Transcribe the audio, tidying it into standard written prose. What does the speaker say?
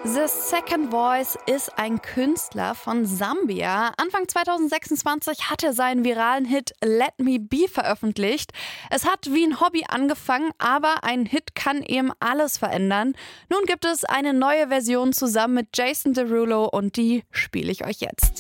The Second Voice ist ein Künstler von Sambia. Anfang 2026 hat er seinen viralen Hit Let Me Be veröffentlicht. Es hat wie ein Hobby angefangen, aber ein Hit kann eben alles verändern. Nun gibt es eine neue Version zusammen mit Jason Derulo und die spiele ich euch jetzt.